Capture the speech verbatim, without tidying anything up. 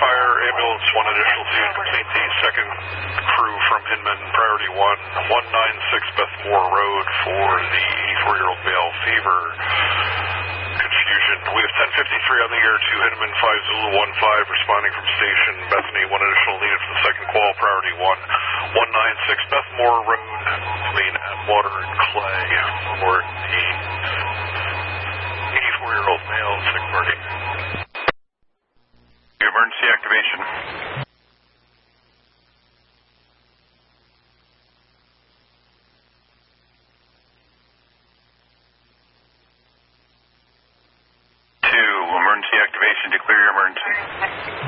fire, ambulance, one additional to complete the second crew from Hinman, priority one, one ninety-six Bethmore Road for the eighty-four-year-old male fever. Confusion. We have ten fifty-three on the air to Hinman, five Zulu one five, responding from station Bethany, one additional needed for the second call, priority one, one ninety-six Bethmore Road, between Atwater and Clay, for the eighty-four-year-old male, sick party. Emergency activation. Two, emergency activation to clear your emergency.